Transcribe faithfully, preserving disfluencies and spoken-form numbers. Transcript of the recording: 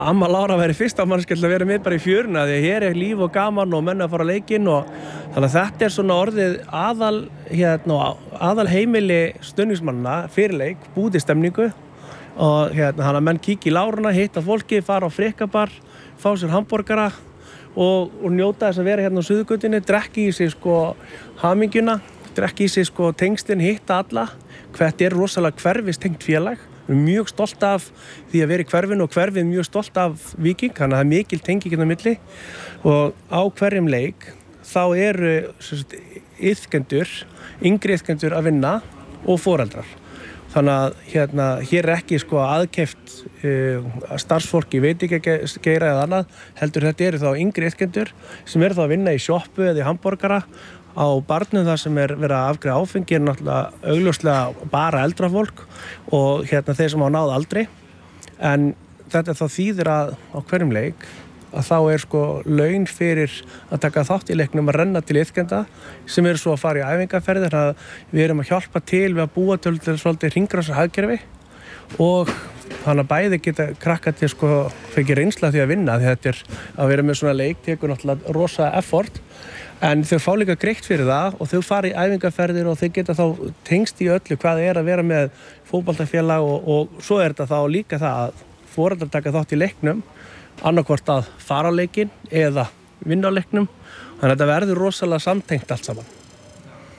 Amma Lára væri fyrsta manneskja til að vera með bara í fjöruna því að hér er líf og gaman og menn að fara á leikinn og þannig að þetta er svona orðið aðal, hérna, aðal heimili stuðningsmannanna fyrir leik, búið til stemningu og hérna, þannig að menn kíkja í Láruna, hitta fólki, fara á frikkabar, fá sér hamborgara og, og njóta þess að vera hérna á Suðurgötunni, drekka í sig sko hamingjuna, drekka í sig sko tengslin, hitta alla. Hvert er rosalega hverfistengt félag. Við erum mjög stolt af því að vera í hverfinu og hverfið mjög stolt af Víking, þannig að það er mikil tenging hérna á milli og á hverjum leik þá eru iðkendur, yngri iðkendur að vinna og foreldrar. Þannig að hérna, hér er ekki sko aðkeypt uh, starfsfólki, veit ekki að geira eða annað, heldur þetta eru þá yngri iðkendur sem eru þá að vinna í sjoppu eða í hamborgara á barnum þar sem er verið að afgreiða áfengi er náttúrulega augljóslega bara eldra fólk og hérna þeir sem hafa náð aldrei en þetta þá þýðir að á hverjum leik að þá er sko laun fyrir að taka þátt í leiknum að renna til iðkenda sem eru svo að fara í æfingaferðir að við erum að hjálpa til við að búa til svolítið hringrásarhagkerfi og þannig að bæði geta krakka til sko fengið reynsla því að vinna því þetta er að vera með svona leik tekur náttúrulega rosa effort en þau fá líka greitt fyrir það og þau fara í æfingaferðir og þau geta þá tengst í öllu hvað er að vera með fótboltafélag og, og svo er þetta þá líka það að foreldrar taka þátt í leiknum annarkvort að fara á leikinn eða vinna á leiknum þannig að þetta verður rosalega samtengt allt saman.